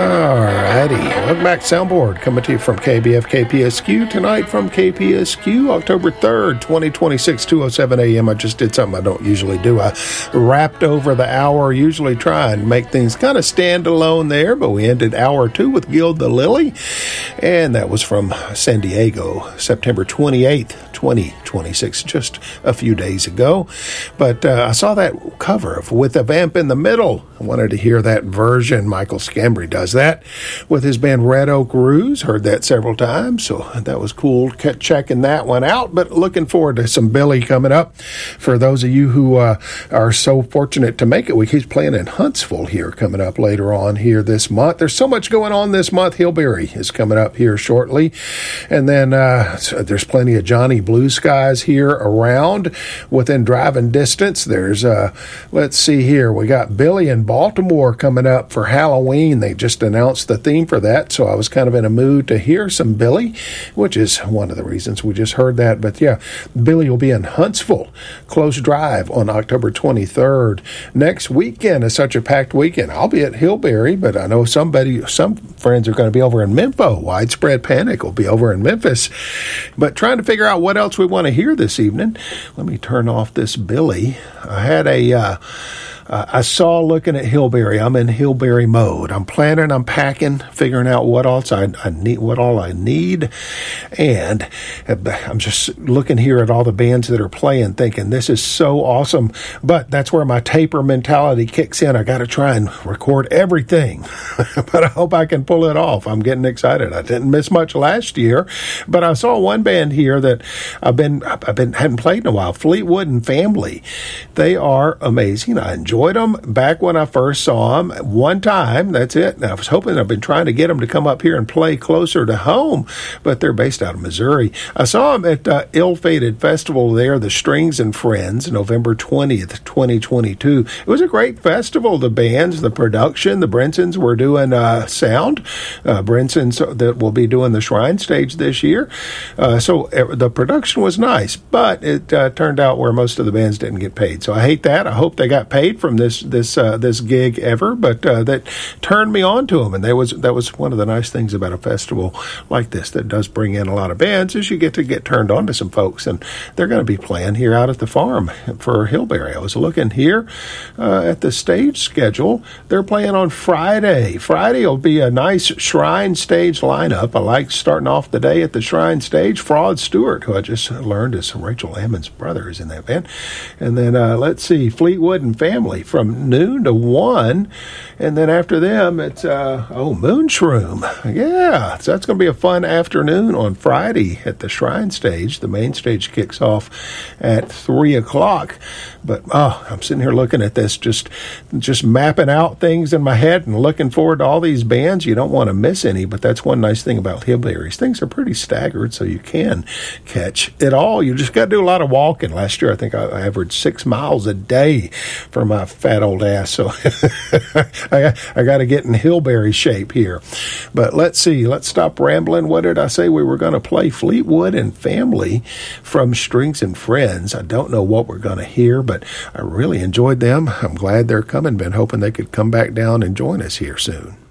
Alrighty, welcome back to Soundboard, coming to you from KBF KPSQ tonight from KPSQ, October 3rd, 2026, 2:07 a.m. I just did something I don't usually do. I wrapped over the hour, usually try and make things kind of stand alone there, but we ended hour 2 with Gild the Lily, and that was from San Diego, September 28th, 2026, just a few days ago. But I saw that cover of With a Vamp in the Middle. I wanted to hear that version. Michael Scambry does that with his band Red Oak Ruse. Heard that several times, so that was cool. Kept checking that one out, but looking forward to some Billy coming up. For those of you who are so fortunate to make it, he's playing in Huntsville here coming up later on here this month. There's so much going on this month. Hillberry is coming up here shortly, and then there's plenty of Johnny Blue Skies here around within driving distance. There's let's see here, we got Billy in Baltimore coming up for Halloween. They just announced the theme for that, so I was kind of in a mood to hear some Billy, which is one of the reasons we just heard that. But yeah, Billy will be in Huntsville, Close Drive on October 23rd. Next weekend is such a packed weekend. I'll be at Hillberry, but I know some friends are going to be over in Memphis. Widespread Panic will be over in Memphis. But trying to figure out what else we want to hear this evening. Let me turn off this Billy. I had I saw looking at Hillberry. I'm in Hillberry mode. I'm planning, I'm packing, figuring out what else I need, what all I need. And I'm just looking here at all the bands that are playing, thinking this is so awesome. But that's where my taper mentality kicks in. I got to try and record everything, but I hope I can pull it off. I'm getting excited. I didn't miss much last year, but I saw one band here that hadn't played in a while. Fleetwood and Family. They are amazing. I enjoyed them back when I first saw them one time. That's it. And I was hoping, I've been trying to get them to come up here and play closer to home, but they're based out of Missouri. I saw them at Ill-Fated Festival there, the Strings and Friends, November 20th, 2022. It was a great festival. The bands, the production, the Brinsons were doing sound. Brinsons that will be doing the Shrine stage this year. So the production was nice, but it turned out where most of the bands didn't get paid. So I hate that. I hope they got paid from this gig ever, but that turned me on to them, and that was one of the nice things about a festival like this that does bring in a lot of bands, is you get to get turned on to some folks, and they're going to be playing here out at the farm for Hillberry. I was looking here at the stage schedule. They're playing on Friday. Friday will be a nice Shrine stage lineup. I like starting off the day at the Shrine stage. Fraud Stewart, who I just learned is Rachel Hammond's brother, is in that band. And then let's see, Fleetwood and Family from noon to 1, and then after them it's Moonshroom. Yeah, so that's going to be a fun afternoon on Friday at the Shrine stage. The main stage kicks off at 3 o'clock. But I'm sitting here looking at this, just mapping out things in my head and looking forward to all these bands. You don't want to miss any, but that's one nice thing about Hillberries. Things are pretty staggered, so you can catch it all. You just got to do a lot of walking. Last year, I think I averaged 6 miles a day for my fat old ass, so I got to get in Hillberry shape here. But let's see, let's stop rambling. What did I say? We were going to play Fleetwood and Family from Strings and Friends. I don't know what we're going to hear, but I really enjoyed them. I'm glad they're coming. Been hoping they could come back down and join us here soon.